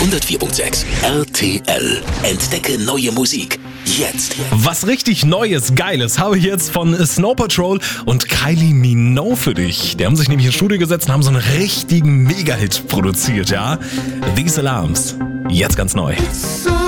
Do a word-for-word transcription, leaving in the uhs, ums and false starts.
hundertvier Komma sechs R T L. Entdecke neue Musik. Jetzt. Was richtig Neues, Geiles habe ich jetzt von Snow Patrol und Kylie Minogue für dich. Die haben sich nämlich ins Studio gesetzt und haben so einen richtigen Mega-Hit produziert, ja? These Alarms. Jetzt ganz neu. So